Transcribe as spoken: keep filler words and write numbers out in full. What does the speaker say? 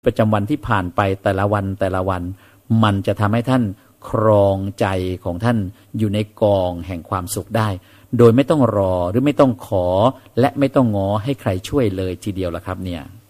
ประจำวันที่ผ่านไปแต่ละวันแต่ละวันมันจะทำให้ท่านครองใจของท่านอยู่ในกองแห่งความสุขได้โดยไม่ต้องรอหรือไม่ต้องขอและไม่ต้องง้อให้ใครช่วยเลยทีเดียวล่ะครับเนี่ย